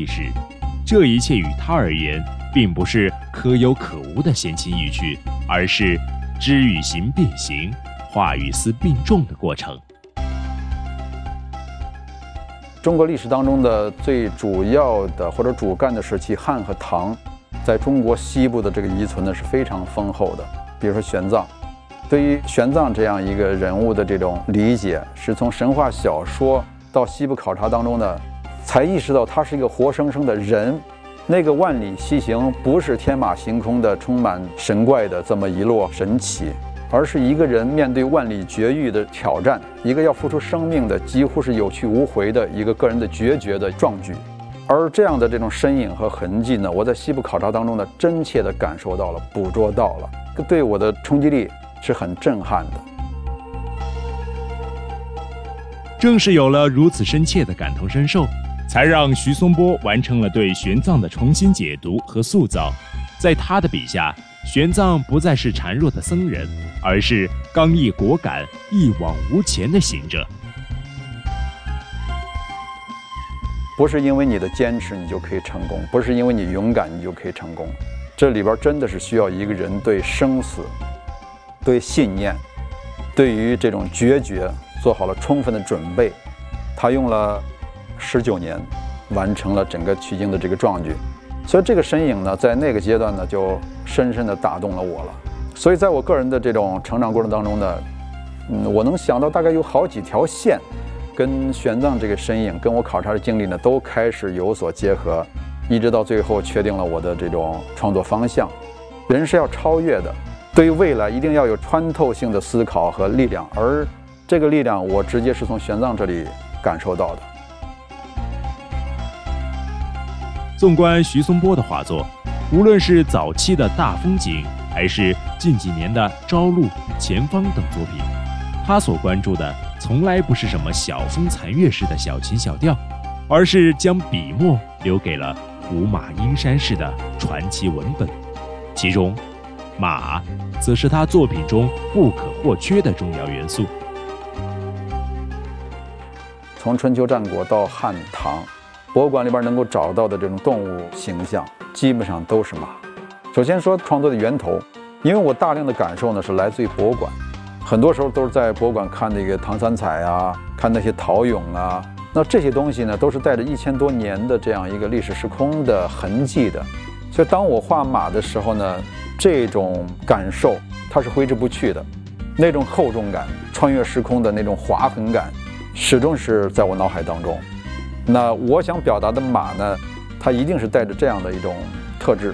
历史。这一切与他而言，并不是可有可无的闲情逸趣，而是知与行并行，话与思并重的过程。 中国历史当中的最主要的或者主干的时期汉和唐，在中国西部的这个遗存呢是非常丰厚的。比如说玄奘，对于玄奘这样一个人物的这种理解，是从神话小说到西部考察当中呢，才意识到他是一个活生生的人。那个万里西行不是天马行空的充满神怪的这么一摞神奇，而是一个人面对万里绝域的挑战，一个要付出生命的几乎是有去无回的一个个人的决绝的壮举。而这样的这种身影和痕迹呢，我在西部考察当中呢，真切地感受到了，捕捉到了，对我的冲击力是很震撼的。 正是有了如此深切的感同身受，才让徐松波完成了对玄奘的重新解读和塑造。在他的笔下，玄奘不再是孱弱的僧人，而是刚毅果敢、一往无前的行者。 不是因为你的坚持你就可以成功，不是因为你勇敢你就可以成功。这里边真的是需要一个人对生死、对信念、对于这种决绝做好了充分的准备。他用了19年完成了整个取经的这个壮举，所以这个身影呢，在那个阶段呢，就深深地打动了我了。所以在我个人的这种成长过程当中呢，我能想到大概有好几条线，跟玄奘这个身影，跟我考察的经历呢，都开始有所结合，一直到最后确定了我的这种创作方向。人是要超越的，对于未来一定要有穿透性的思考和力量，而这个力量我直接是从玄奘这里感受到的。 纵观徐松波的画作，无论是早期的大风景，还是近几年的朝露、前方等作品，他所关注的从来不是什么小风残月式的小情小调，而是将笔墨留给了胡马阴山式的传奇文本。其中马则是他作品中不可或缺的重要元素。 从春秋战国到汉唐，博物馆里边能够找到的这种动物形象基本上都是马。首先说创作的源头，因为我大量的感受呢是来自于博物馆，很多时候都是在博物馆看那个唐三彩啊，看那些陶俑啊，那这些东西呢都是带着1000多年的这样一个历史时空的痕迹的。所以当我画马的时候呢，这种感受它是挥之不去的，那种厚重感、穿越时空的那种划痕感始终是在我脑海当中。那我想表达的马呢，它一定是带着这样的一种特质。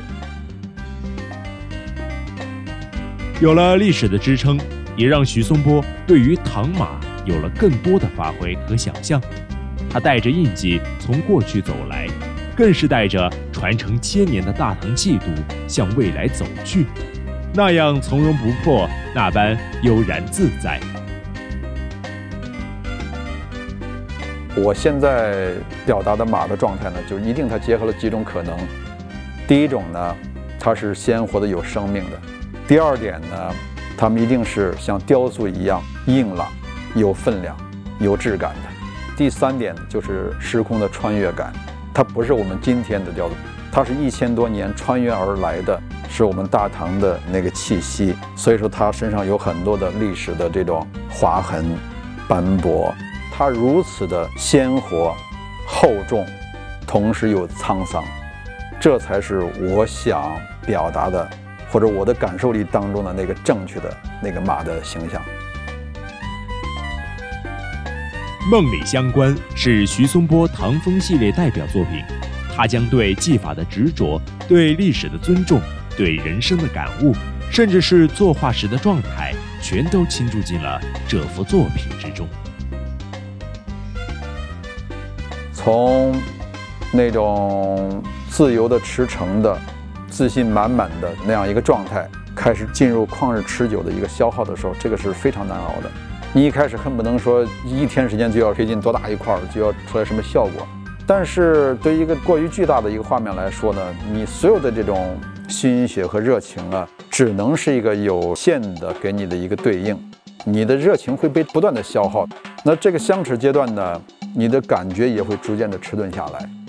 有了历史的支撑，也让徐松波对于唐马有了更多的发挥和想象。他带着印记从过去走来，更是带着传承1000年的大唐气度向未来走去，那样从容不迫，那般悠然自在。 我现在表达的马的状态呢，就一定它结合了几种可能。第一种呢，它是鲜活的有生命的；第二点呢，它们一定是像雕塑一样硬朗、有分量、有质感的；第三点就是时空的穿越感，它不是我们今天的雕塑，它是1000多年穿越而来的，是我们大唐的那个气息。所以说它身上有很多的历史的这种划痕、斑驳。它如此的鲜活、厚重，同时又沧桑，这才是我想表达的，或者我的感受力当中的那个正确的那个马的形象。 梦里相关是徐松波唐风系列代表作品，他将对技法的执着、对历史的尊重、对人生的感悟，甚至是作画时的状态，全都倾注进了这幅作品之中。 从那种自由的驰骋的、自信满满的那样一个状态，开始进入旷日持久的一个消耗的时候，这个是非常难熬的。你一开始恨不能说1天时间就要推进多大一块，就要出来什么效果。但是对于一个过于巨大的一个画面来说呢，你所有的这种心血和热情啊，只能是一个有限的给你的一个对应，你的热情会被不断的消耗。那这个相持阶段呢，你的感觉也会逐渐的迟钝下来。